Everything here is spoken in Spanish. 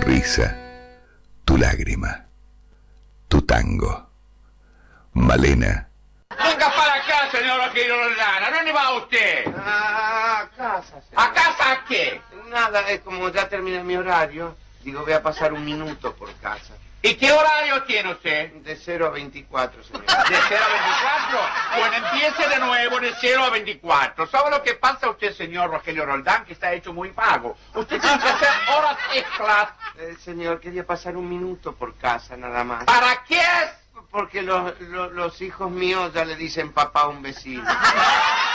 risa, tu lágrima, tu tango. Malena. Venga para acá, señor Rogelio Roldán. ¿A dónde va usted? A casa, señor. ¿A casa a qué? Nada, es como ya termina mi horario. Digo, voy a pasar un minuto por casa. ¿Y qué horario tiene usted? De 0 a 24, señor. ¿De 0 a 24? Bueno, empiece de nuevo de 0 a 24. ¿Sabe lo que pasa usted, señor Rogelio Roldán? Que está hecho muy vago. Usted tiene que hacer horas extras. Señor, quería pasar un minuto por casa, nada más. ¿Para qué? Porque los hijos míos ya le dicen papá a un vecino.